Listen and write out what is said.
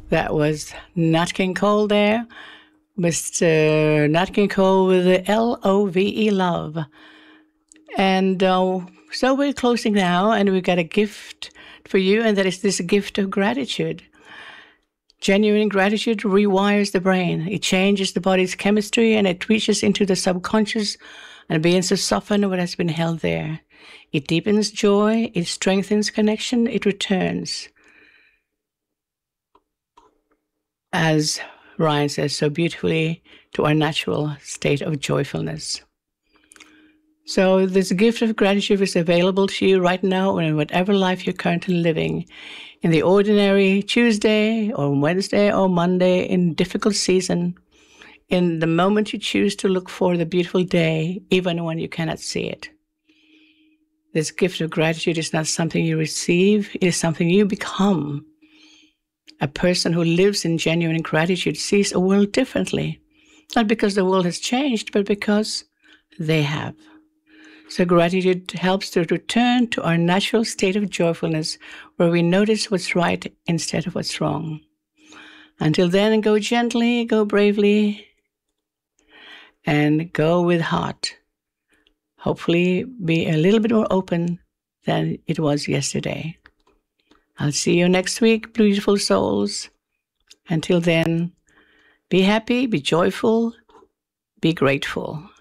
That was Nat King Cole there. Mr. Nat King Cole with the Love, love. And so we're closing now, and we've got a gift for you, and that is this gift of gratitude. Genuine gratitude rewires the brain. It changes the body's chemistry, and it reaches into the subconscious and begins to soften what has been held there. It deepens joy, it strengthens connection, it returns. As Ryan says so beautifully, to our natural state of joyfulness. So this gift of gratitude is available to you right now in whatever life you're currently living. In the ordinary Tuesday or Wednesday or Monday, in difficult season, in the moment you choose to look for the beautiful day, even when you cannot see it. This gift of gratitude is not something you receive, it is something you become. A person who lives in genuine gratitude sees a world differently, not because the world has changed, but because they have. So gratitude helps to return to our natural state of joyfulness, where we notice what's right instead of what's wrong. Until then, go gently, go bravely, and go with heart. Hopefully be a little bit more open than it was yesterday. I'll see you next week, beautiful souls. Until then, be happy, be joyful, be grateful.